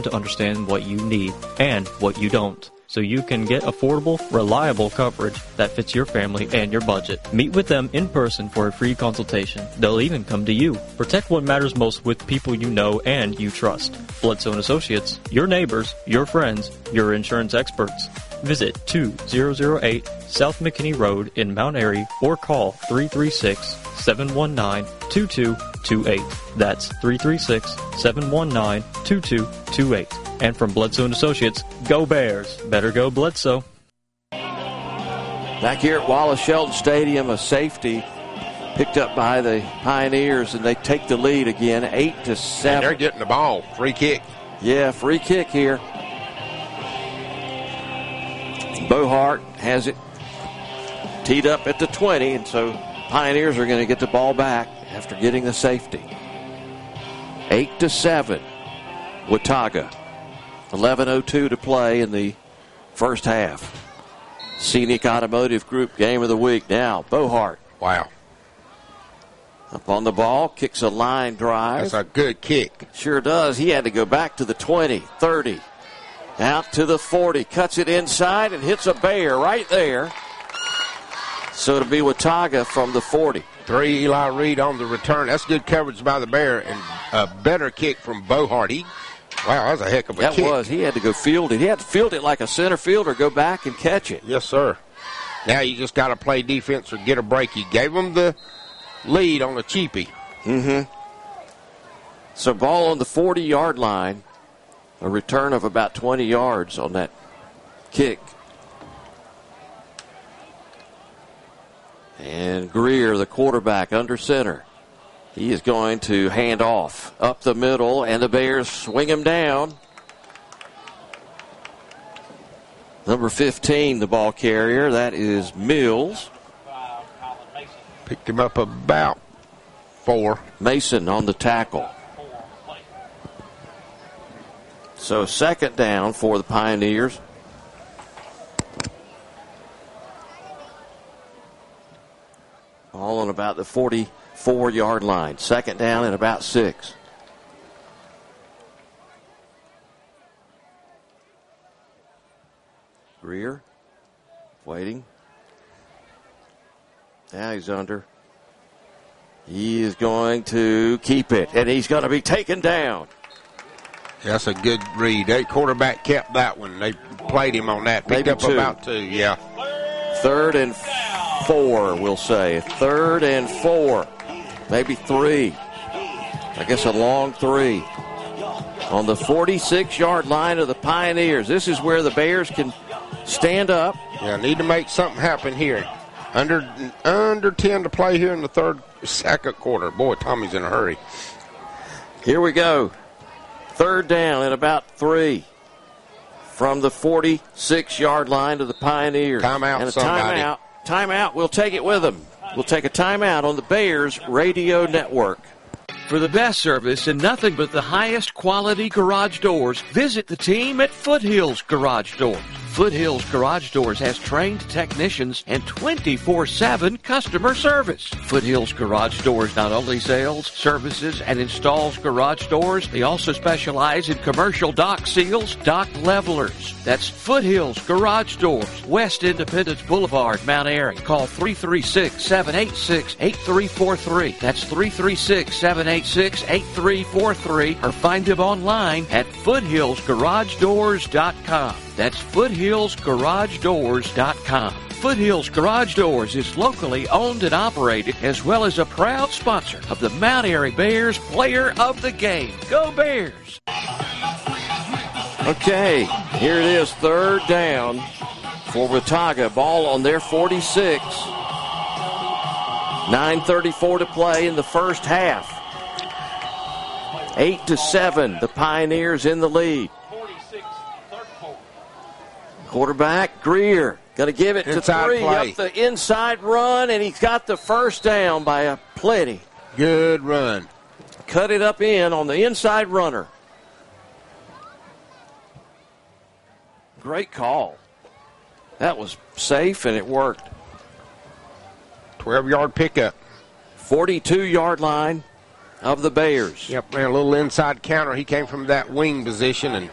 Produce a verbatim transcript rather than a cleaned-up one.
to understand what you need and what you don't, so you can get affordable, reliable coverage that fits your family and your budget. Meet with them in person for a free consultation. They'll even come to you. Protect what matters most with people you know and you trust. Bledsoe and Associates, your neighbors, your friends, your insurance experts. Visit two thousand eight South McKinney Road in Mount Airy or call three three six, seven one nine, two two two eight. That's three three six, seven one nine, two two two eight. And from Bledsoe and Associates, go Bears. Better go Bledsoe. Back here at Wallace Shelton Stadium, a safety picked up by the Pioneers, and they take the lead again, eight to seven. And they're getting the ball. Free kick. Yeah, free kick here. Bohart has it teed up at the twenty, and so Pioneers are going to get the ball back after getting the safety. Eight to seven. Watauga. eleven oh two to play in the first half. Scenic Automotive Group game of the week. Now, Bohart. Wow. Up on the ball, kicks a line drive. That's a good kick. Sure does. He had to go back to the twenty, thirty, out to the forty, cuts it inside and hits a Bear right there. So it'll be Watauga from the forty. Three, Eli Reed on the return. That's good coverage by the Bear, and a better kick from Bohart. He, wow, that was a heck of a that kick. That was. He had to go field it. He had to field it like a center fielder, go back and catch it. Yes, sir. Now you just got to play defense or get a break. He gave him the lead on the cheapie. Mm-hmm. So ball on the forty-yard line. A return of about twenty yards on that kick. And Greer, the quarterback, under center. He is going to hand off up the middle, and the Bears swing him down. Number fifteen, the ball carrier. That is Mills. Picked him up about four. Mason on the tackle. So second down for the Pioneers. All on about the forty-four-yard line. Second down and about six. Greer waiting. Now he's under. He is going to keep it, and he's going to be taken down. That's a good read. That quarterback kept that one. They played him on that. Picked Maybe up two. about two, yeah. Third and four, we'll say. Third and four. Maybe three. I guess a long three. On the forty-six-yard line of the Pioneers. This is where the Bears can stand up. Yeah, need to make something happen here. Under under ten to play here in the third, second quarter. Boy, Tommy's in a hurry. Here we go. Third down and about three from the forty-six-yard line to the Pioneers. Timeout, and a somebody. timeout. Timeout. We'll take it with them. We'll take a timeout on the Bears Radio Network. For the best service and nothing but the highest quality garage doors, visit the team at Foothills Garage Doors. Foothills Garage Doors has trained technicians and twenty-four seven customer service. Foothills Garage Doors not only sells, services, and installs garage doors, they also specialize in commercial dock seals, dock levelers. That's Foothills Garage Doors, West Independence Boulevard, Mount Airy. Call three three six, seven eight six, eight three four three. That's three three six, seven eight six, eight three four three, or find them online at foothills garage doors dot com. That's foothills garage doors dot com. Foothills Garage Doors is locally owned and operated, as well as a proud sponsor of the Mount Airy Bears Player of the Game. Go Bears! Okay, here it is, third down for Watauga. Ball on their forty-six. nine thirty-four to play in the first half. Eight to seven, the Pioneers in the lead. Quarterback, Greer, going to give it Inside to three. play. Up the inside run, and he's got the first down by a plenty. Good run. Cut it up in on the inside runner. Great call. That was safe, and it worked. twelve-yard pickup. forty-two-yard line of the Bears. Yep, ran a little inside counter. He came from that wing position and